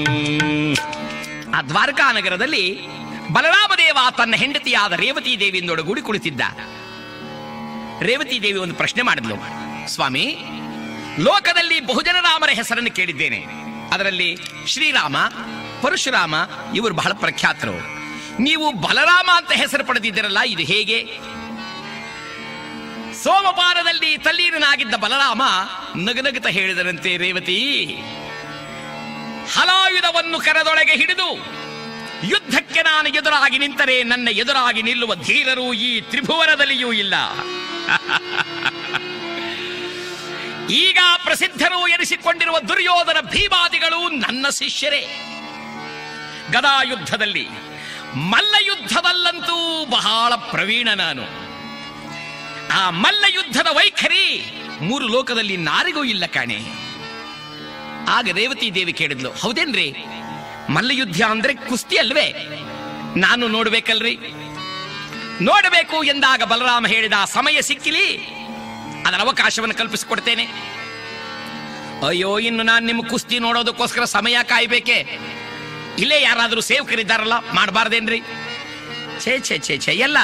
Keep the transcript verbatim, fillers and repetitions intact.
ಆ ದ್ವಾರಕಾ ನಗರದಲ್ಲಿ ಬಲರಾಮದೇವ ತನ್ನ ಹೆಂಡತಿಯಾದ ರೇವತಿ ದೇವಿಯಿಂದೊಡಗೂಡಿ ಕುಳಿತಿದ್ದ. ರೇವತಿ ದೇವಿ ಒಂದು ಪ್ರಶ್ನೆ ಮಾಡಿದ್ಲು. ಸ್ವಾಮಿ, ಲೋಕದಲ್ಲಿ ಬಹುಜನ ರಾಮರ ಹೆಸರನ್ನು ಕೇಳಿದ್ದೇನೆ. ಅದರಲ್ಲಿ ಶ್ರೀರಾಮ, ಪರಶುರಾಮ ಇವರು ಬಹಳ ಪ್ರಖ್ಯಾತರು. ನೀವು ಬಲರಾಮ ಅಂತ ಹೆಸರು ಪಡೆದಿದ್ದೀರಲ್ಲ, ಇದು ಹೇಗೆ? ಸೋಮಪಾನದಲ್ಲಿ ತಲ್ಲೀನನಾಗಿದ್ದ ಬಲರಾಮ ನಗನಗುತ್ತ ಹೇಳಿದರಂತೆ, ರೇವತಿ, ಹಲಾಯುಧವನ್ನು ಕರದೊಳಗೆ ಹಿಡಿದು ಯುದ್ಧಕ್ಕೆ ನಾನು ಎದುರಾಗಿ ನಿಂತರೆ ನನ್ನ ಎದುರಾಗಿ ನಿಲ್ಲುವ ಧೀರರು ಈ ತ್ರಿಭುವನದಲ್ಲಿಯೂ ಇಲ್ಲ. ಈಗ ಪ್ರಸಿದ್ಧರು ಎನಿಸಿಕೊಂಡಿರುವ ದುರ್ಯೋಧನ ಭೀಮಾದಿಗಳು ನನ್ನ ಶಿಷ್ಯರೇ. ಗದಾಯುದ್ಧದಲ್ಲಿ, ಮಲ್ಲಯುದ್ಧದಲ್ಲಂತೂ ಬಹಳ ಪ್ರವೀಣ ನಾನು. ಆ ಮಲ್ಲಯುದ್ಧದ ವೈಖರಿ ಮೂರು ಲೋಕದಲ್ಲಿ ನಾರಿಗೂ ಇಲ್ಲ ಕಾಣೆ. ಆಗ ರೇವತಿ ದೇವಿ ಕೇಳಿದ್ಲು, ಹೌದೇನ್ರಿ? ಮಲ್ಲಯುದ್ಧ ಅಂದ್ರೆ ಕುಸ್ತಿ ಅಲ್ವೇ? ನಾನು ನೋಡ್ಬೇಕಲ್ರಿ? ನೋಡಬೇಕು ಎಂದಾಗ ಬಲರಾಮ ಹೇಳಿದ, ಸಮಯ ಸಿಕ್ಕಿಲಿ ಅದರ ಅವಕಾಶವನ್ನು ಕಲ್ಪಿಸಿಕೊಡ್ತೇನೆ. ಅಯ್ಯೋ, ಇನ್ನು ನಾನು ನಿಮ್ಮ ಕುಸ್ತಿ ನೋಡೋದಕ್ಕೋಸ್ಕರ ಸಮಯ ಕಾಯ್ಬೇಕೆ? ಇಲ್ಲೇ ಯಾರಾದರೂ ಸೇವಕರಿದ್ದಾರಲ್ಲ, ಮಾಡಬಾರ್ದೇನ್ರಿ? ಛೇ ಛೇ ಛೇ ಛೇ ಎಲ್ಲ